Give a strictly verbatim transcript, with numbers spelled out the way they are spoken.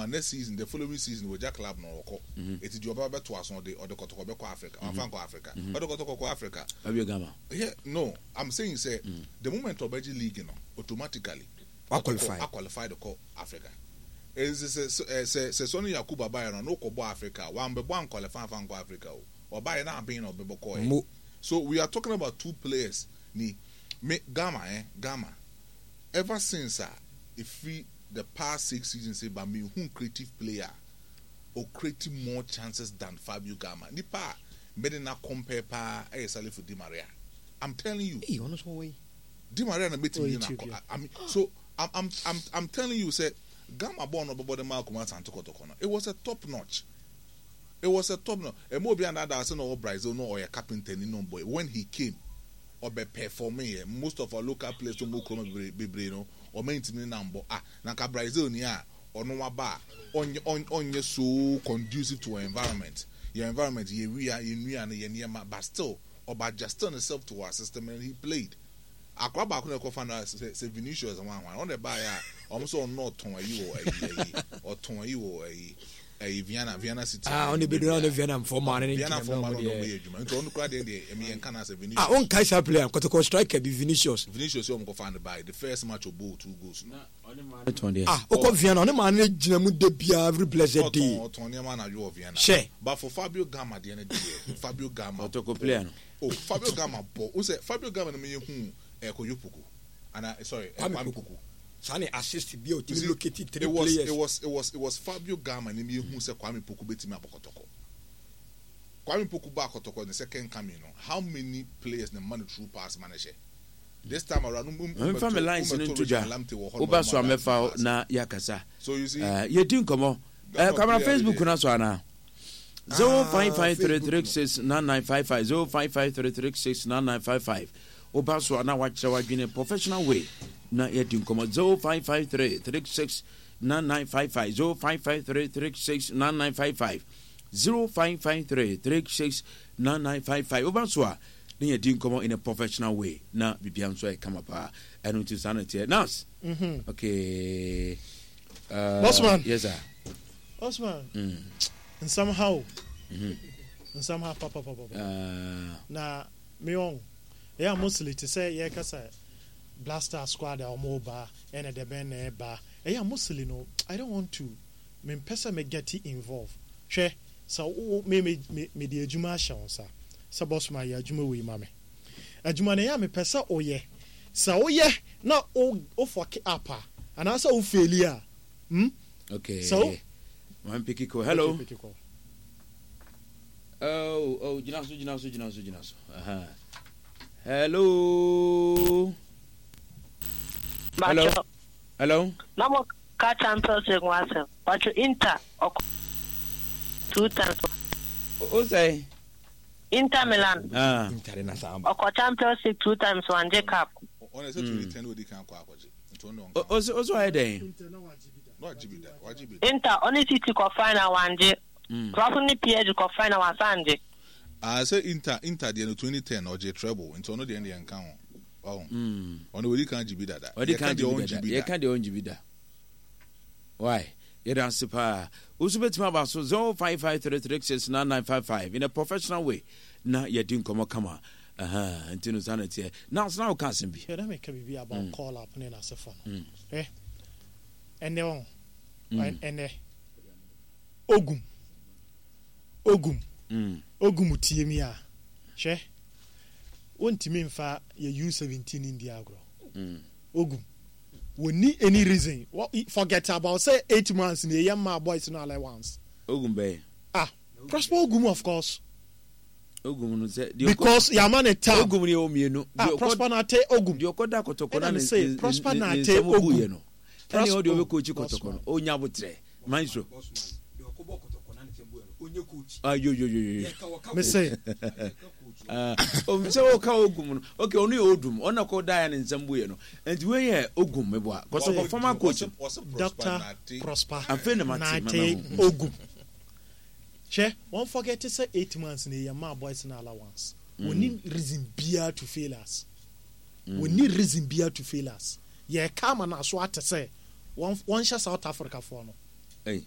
Gama next season, the following season, we Jack Club no ko. It is your Baba to us on the or the Kotoko Africa, or Franco Africa, or the Kotoko Africa. Fabio Gama. Yeah, no, I'm saying say the moment of Beji League, you know, automatically I qualify. I qualify to call Africa. Is say say say Sonny Yakuba Bayern no ko Africa. One be one qualify Franco Africa or by now being of Bebo. So we are talking about two players. Ni me Gama eh Gama. Ever since uh, if we the past six seasons say but me who creative player or creating more chances than Fabio Gama. Nipa made na compare pa eh sale for Di Maria. I'm telling you. Hey, honest way. Di Maria na meeting Oh, na. I mean, so I'm I'm I'm I'm telling you, say Gama born about the Malcolm Santo Corner. It was a top notch. It was a top notch. A more beyond that, I said no Brazil no or a captain no boy. When he came, or be performing, most of our local players don't go come be no or maintaining number. Ah, Naka Brazil niya or no waba on on on you so conducive to our environment. Your environment, you we are in we are near, but still, or by just turn himself to our system and he played. Akwaba kuna ko fan say Vinicius and one one on the buy almost on not ton you or ton you or a Vienna Vienna City. Ah, on the bid on the Vienna for man and Vienna for man no me adwuma. So on crowd dey me en kana say Vinicius. Ah, on Kaisa player Kotoko striker be Vinicius. Vinicius you go find buy the first match of both two goals. Ah, o Vienna on man gina mu de bia every blessed day. Oh, ton man na you Vienna. She. But for Fabio Gama the end Fabio Gama Kotoko player no. Oh, Fabio Gama bo. O say Fabio Gama na me hu Ekoyopuku. And I sorry, Kwame Sani assist be o to locate three it was, players. It was it was it was Fabio Gama and me who said Kwame Poku betimi abokotoko. Kwame Poku ba kotoko in the second coming. How many players the money through pass manager? This time around, I'm from a line in Tuja. Oba so amefa na yakasa. So you see, uh, you think come on. Uh, come on Facebook kuna so ana. zero five five three three six nine nine five five zero five five three three six nine nine five five. Oba so ana watch our professional way. Na yeti nkomo zero five five three three six nine nine five five zero five five three three six nine nine five five zero five five three three six nine nine five five. Oba so a na yeti nkomo in a professional way. Na bibiam so e kama pa enu to sanity. Nas. Mhm. Okay. Uh, Osman. Yes sir. Osman. Mm. And somehow. Mhm. And somehow papa papa. Uh na me on. Yeah, mostly to say yeah kasa Blaster squad or mobile and the ben ba. Yeah, mostly no. I don't want to. Me pesa me get involved. She so me me me the adwuma sha sa. Sa boss ma ya adwuma we mame. Adwuma na ya me pesa oye. Sa oye na o o fuck up. And asa o failure. Hmm? okay. So one picky call. Hello. Okay, picky call. Oh, oh, Jinasu, Jinasu, Jinasu, Jinasu. Uh-huh. Hello. Hello. Hello. Namo ka Champions League once. But Inter two times. O say Inter Milan. Ah. Inter na samba. Oko Champions League two times one J Cup. On is twenty ten we can kwa kwaji. Ntono. O o so I dey. No ajibida. Wajibida. Inter only City ko final one J. Trafo ni P S G ko final one Sanje. I say Inter Inter the twenty ten or J treble. Ntono the end the kan. Oh. Mm. Ono we can jibida that. We can jibida. You can the on jibida. Why? You don't super. Usubet ma so zero five five three three six nine nine five five in a professional way. Na you doing come kama. Aha, ntino sanity. Now now can be. Yeah, that make be about mm. call up na se phone. Mm. Eh. Ene on. Mm. Ene. Ogum. Ogum. Mm. Ogum tie mi a. Hwe. Wontimi mfa ye U seventeen in the agro. Mm. Ogum. We need any reason. What forget about say eight months in the young my boys no allowance. Ogum bay. Ah, Prosper Ogum of course. Ogum no say because your man a town. Ogum ni o mienu. Ah, Prosper na te Ogum. Di okoda kotoko na say Prosper na te Ogum no. Any audio we coach kotoko no. O nya botre. Manso. Ah yo yo yo yo. Me say Ah, o me say o ka Ogum no. Okay, onu e odum. Ona ko die na nsambuye no. Enti we ye Ogum me boa. Cause of former coach Doctor Prosper. Afena Mate Ogum. Che, won't forget to say eight months in the year my boys na allowance. We need reason beer to fail us. We need reason beer to fail us. Yeah, come and so to say one one shot South Africa for no.